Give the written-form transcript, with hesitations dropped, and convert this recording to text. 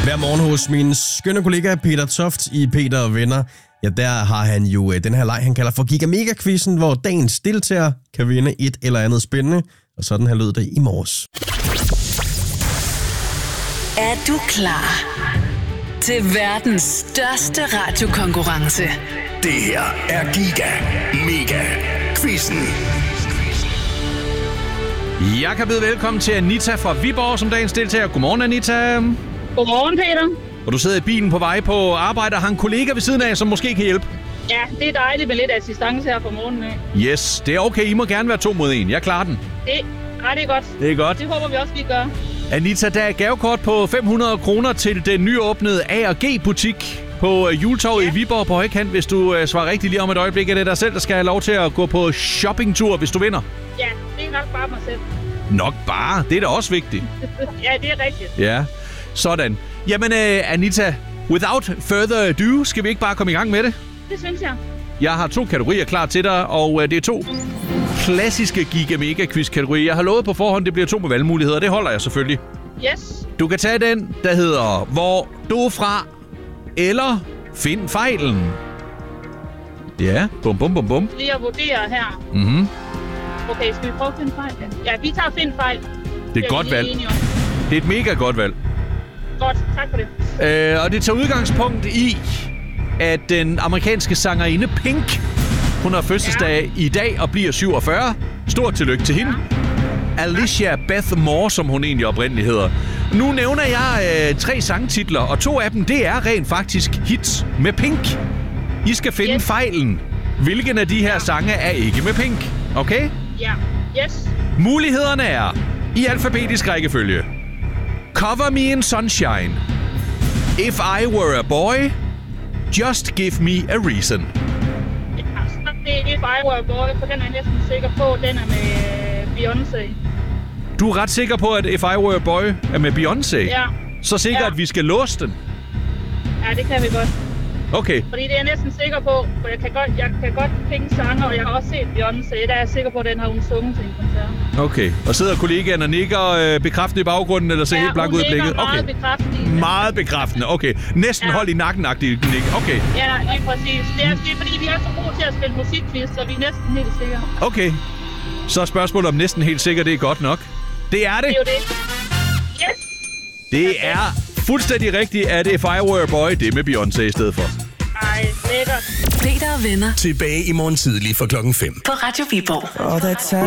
Hver morgen hos min skønne kollega Peter Toft i Peter og Venner, ja, der har han jo den her leg, han kalder for Giga Mega-quizzen, hvor dagens deltager kan vinde et eller andet spændende. Og sådan her lød det i morges. Er du klar til verdens største radiokonkurrence? Det her er Giga Mega-quizzen. Jeg kan byde velkommen til Anita fra Viborg som dagens deltager. Godmorgen, Anita. Godmorgen, Peter. Og du sidder i bilen på vej på arbejde og har en kollega ved siden af, som måske kan hjælpe. Ja, det er dejligt med lidt assistance her fra morgenen af. Yes, det er okay. I må gerne være 2 mod 1. Jeg klarer den. Det er godt. Det er godt. Det håber vi også, vi gør. Anita, der er gavekort på 500 kroner til den nyåbnede A&G-butik på Juletorvet i Viborg på højkant. Hvis du svarer rigtigt lige om et øjeblik, er det dig selv, der skal have lov til at gå på shoppingtur, hvis du vinder. Ja, det er nok bare mig selv. Nok bare? Det er da også vigtigt. Ja, det er rigtigt. Ja, sådan. Jamen, Anita, without further ado, skal vi ikke bare komme i gang med det? Det synes jeg. Jeg har 2 kategorier klar til dig, og det er 2 klassiske Giga Mega-quiz-kategorier. Jeg har lovet på forhånd, det bliver 2 med valgmuligheder. Det holder jeg selvfølgelig. Yes. Du kan tage den, der hedder Hvor du er fra, eller Find fejlen. Ja, bum bum bum bum. Lige at vurdere her. Mhm. Okay, skal vi prøve at finde fejl? Ja, vi tager Find fejl. Det er et godt valg. Det er et mega godt valg. Godt, tak for det. Og det tager udgangspunkt i, at den amerikanske sangerinde Pink, hun har fødselsdag i dag og bliver 47. Stort tillykke til hende. Alicia Beth Moore, som hun egentlig oprindeligt hedder. Nu nævner jeg 3 sangtitler, og 2 af dem, det er rent faktisk hits med Pink. I skal finde fejlen. Hvilken af de her sange er ikke med Pink? Okay? Ja, yes. Mulighederne er i alfabetisk rækkefølge. Cover Me in Sunshine. If I Were a Boy. Just Give Me a Reason. Ja, så det er If I Were a Boy, for den er jeg næsten sikker på, den er med Beyoncé. Du er ret sikker på, at If I Were a Boy er med Beyoncé? Ja. Så sikker, at vi skal låse den? Ja, det kan vi godt. Okay. Fordi det er jeg næsten sikker på, for jeg kan godt Pink sange, og jeg har også set Beyoncé. Der er jeg sikker på, at den har hun sunget til en koncert. Okay. Og sidder kollegaen og nikker bekræftende i baggrunden, eller ser helt blank ud i blikket? Ja, meget bekræftende. Meget bekræftende, okay. Næsten hold i nakken-agtigt nik. Okay. Ja, lige præcis. Det er fordi, vi er så gode til at spille musikquiz, så vi er næsten helt sikre. Okay. Så er spørgsmålet om næsten helt sikkert, det er godt nok. Det er det. Det er jo det. Yes! Det er fuldstændig rigtigt, at If I Were a Boy, det er med Beyoncé i stedet for. Ej, lækkert. Peter og Venner. Tilbage i morgen tidlig fra 5:00. På Radio Viborg.